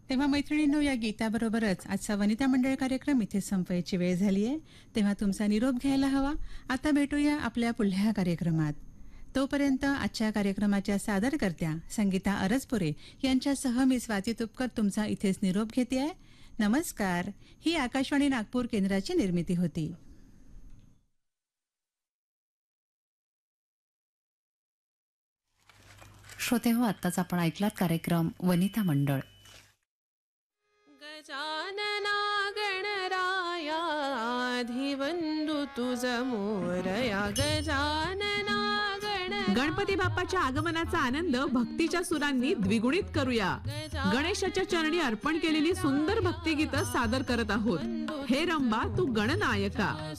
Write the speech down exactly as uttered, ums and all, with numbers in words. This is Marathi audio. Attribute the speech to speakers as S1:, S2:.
S1: तेव्हा मैत्रिणींनो, या गीताबरोबरच आजचा वनिता मंडळ कार्यक्रम इथे संपवायची वेळ झाली आहे. तेव्हा तुमचा निरोप घ्यायला हवा. आता भेटूया आपल्या पुढल्या कार्यक्रमात. तोपर्यंत आजच्या कार्यक्रमाच्या सादरकर्त्या संगीता अरजपुरे यांच्यासह मी स्वाती तुपकर तुमचा इथेच निरोप घेते आहे. नमस्कार. ही आकाशवाणी नागपूर केंद्राची निर्मिती होती.
S2: श्रोते हो, आत्ताच आपण ऐकलात कार्यक्रम वनिता मंडळ.
S3: गजानना गणराया अधिवंदु तुझ मोरया. गजानना गण
S4: गणपती बाप्पाच्या आगमनाचा आनंद भक्तीच्या सुरांनी द्विगुणित करूया. गणेशाच्या चरणी अर्पण केलेली सुंदर भक्तिगीतं सादर करत आहोत. हे रंबा तू गणनायका.